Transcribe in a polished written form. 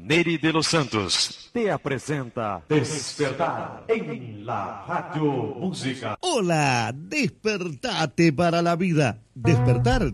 Neri de los Santos te presenta Despertar en la Radio Música. Hola, despertate para la vida. Despertar